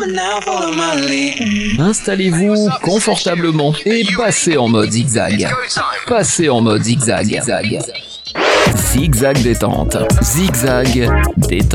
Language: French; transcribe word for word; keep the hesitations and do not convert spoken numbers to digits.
Installez-vous confortablement et passez en mode zigzag. Passez en mode zigzag. Zigzag détente. Zigzag détente.